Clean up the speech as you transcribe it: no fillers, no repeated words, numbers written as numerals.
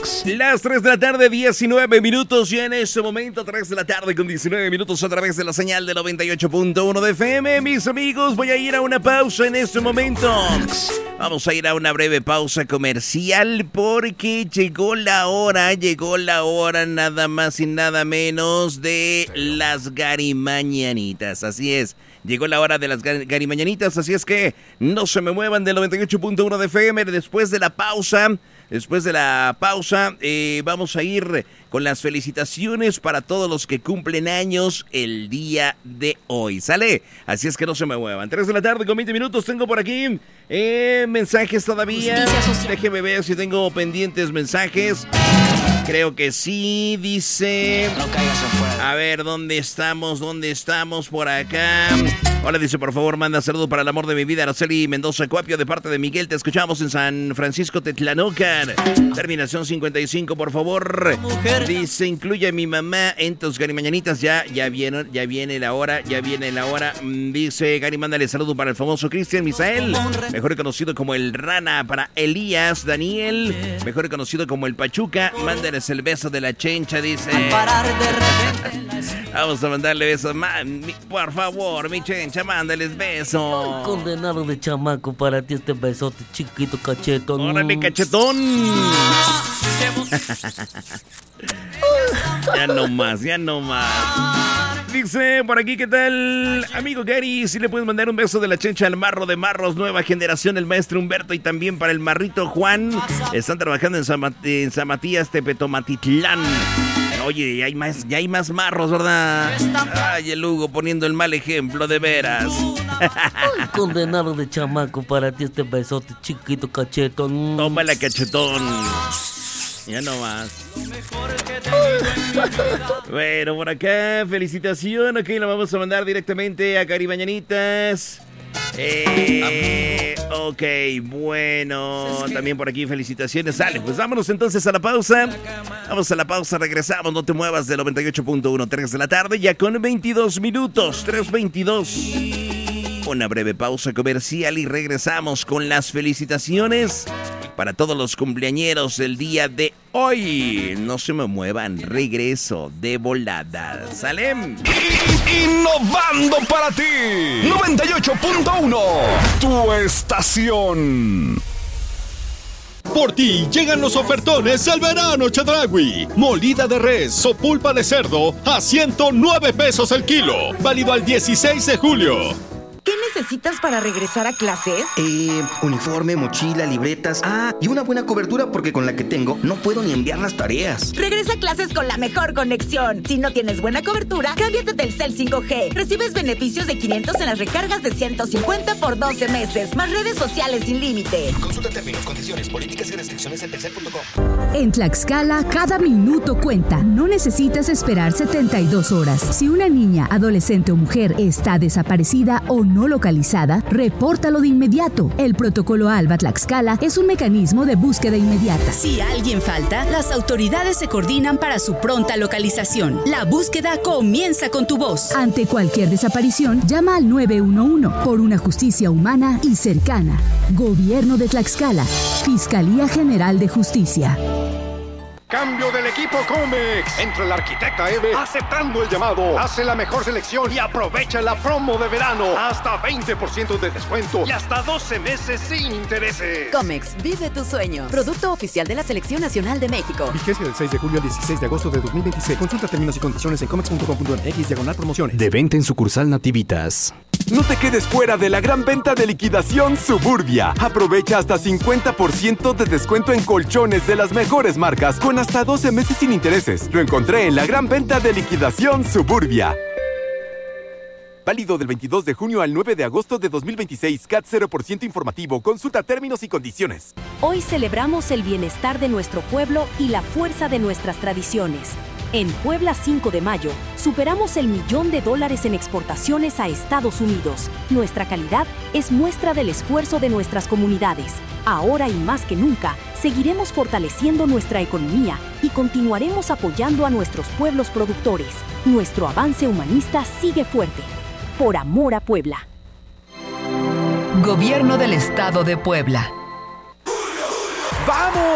Las 3 de la tarde, 19 minutos. Y en este momento, 3 de la tarde con 19 minutos a través de la señal de 98.1 de FM. Mis amigos, voy a ir a una pausa en este momento. Vamos a ir a una breve pausa comercial porque llegó la hora nada más y nada menos de las garimañanitas. Así es. Llegó la hora de las garimañanitas, así es que no se me muevan del 98.1 de FM. Después de la pausa, vamos a ir con las felicitaciones para todos los que cumplen años el día de hoy. ¿Sale? Así es que no se me muevan. 3 de la tarde con 20 minutos. Tengo por aquí mensajes todavía. Déjeme ver si tengo pendientes mensajes. Creo que sí, dice. No caigas afuera. A ver, ¿dónde estamos? Por acá. Hola, dice, por favor, manda saludo para el amor de mi vida, Araceli Mendoza Cuapio, de parte de Miguel. Te escuchamos en San Francisco Tetlanocan. Terminación 55, por favor. Dice, incluye a mi mamá en tus garimañanitas. Ya viene la hora. Dice, Gary, mándale saludo para el famoso Cristian Misael, mejor conocido como el Rana, para Elías Daniel, mejor conocido como el Pachuca. Mándales el beso de la chencha, dice. Vamos a mandarle besos. Por favor, mi chencha, mándales besos. Ay, condenado de chamaco, para ti este besote chiquito, cachetón. ¡Órale, cachetón! Ya no más. Dice por aquí, ¿qué tal? Amigo Gary, si le puedes mandar un beso de la chencha al marro de marros, nueva generación, el maestro Humberto, y también para el marrito Juan. Están trabajando en San Matías, Tepetomatitlán. Oye, ya hay más marros, ¿verdad? Ay, el Hugo poniendo el mal ejemplo, de veras. Ay, condenado de chamaco, para ti este besote chiquito, cachetón. Tómala, cachetón. Ya no más. Bueno, por acá, felicitación. Ok, la vamos a mandar directamente a Garimañanitas. Ok, bueno, también por aquí felicitaciones. Sale, pues vámonos entonces a la pausa. Vamos a la pausa, regresamos. No te muevas, del 98.1, 3 de la tarde, ya con 22 minutos, 3:22. Una breve pausa comercial y regresamos con las felicitaciones para todos los cumpleañeros del día de hoy. No se me muevan, regreso de volada. ¿Sale? Innovando para ti, 98.1, tu estación. Por ti llegan los ofertones del verano Chedraui. Molida de res o pulpa de cerdo a 109 pesos el kilo. Válido al 16 de julio. ¿Qué necesitas para regresar a clases? Uniforme, mochila, libretas. Y una buena cobertura porque con la que tengo no puedo ni enviar las tareas. Regresa a clases con la mejor conexión. Si no tienes buena cobertura, cámbiate a Telcel 5G. Recibes beneficios de 500 en las recargas de 150 por 12 meses, más redes sociales sin límite. Consulta términos, condiciones, políticas y restricciones en telcel.com. En Tlaxcala, cada minuto cuenta. No necesitas esperar 72 horas. Si una niña, adolescente o mujer está desaparecida o no localizada, repórtalo de inmediato. El protocolo ALBA Tlaxcala es un mecanismo de búsqueda inmediata. Si alguien falta, las autoridades se coordinan para su pronta localización. La búsqueda comienza con tu voz. Ante cualquier desaparición, llama al 911 por una justicia humana y cercana. Gobierno de Tlaxcala. Fiscalía General de Justicia. Cambio del equipo Comex. Entra la arquitecta Eve aceptando el llamado. Hace la mejor selección y aprovecha la promo de verano. Hasta 20% de descuento y hasta 12 meses sin intereses. Comex, vive tu sueño. Producto oficial de la Selección Nacional de México. Vigencia del 6 de julio al 16 de agosto de 2026. Consulta términos y condiciones en comex.com.mx/promociones. De venta en sucursal Nativitas. No te quedes fuera de la gran venta de liquidación Suburbia. Aprovecha hasta 50% de descuento en colchones de las mejores marcas con hasta 12 meses sin intereses. Lo encontré en la gran venta de liquidación Suburbia. Válido del 22 de junio al 9 de agosto de 2026. CAT 0% informativo. Consulta términos y condiciones. Hoy celebramos el bienestar de nuestro pueblo y la fuerza de nuestras tradiciones. En Puebla 5 de Mayo, superamos el $1.000.000 en exportaciones a Estados Unidos. Nuestra calidad es muestra del esfuerzo de nuestras comunidades. Ahora y más que nunca, seguiremos fortaleciendo nuestra economía y continuaremos apoyando a nuestros pueblos productores. Nuestro avance humanista sigue fuerte. Por amor a Puebla. Gobierno del Estado de Puebla. ¡Vamos!